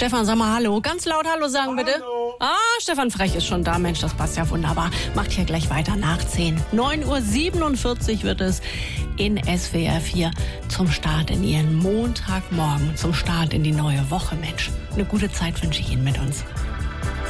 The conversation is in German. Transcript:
Stefan, sag mal Hallo. Ganz laut Hallo sagen, bitte. Hallo. Stefan Frech ist schon da. Mensch, das passt ja wunderbar. Macht hier gleich weiter nach 10. 9:47 Uhr wird es in SWR 4 zum Start in Ihren Montagmorgen, zum Start in die neue Woche, Mensch. Eine gute Zeit wünsche ich Ihnen mit uns.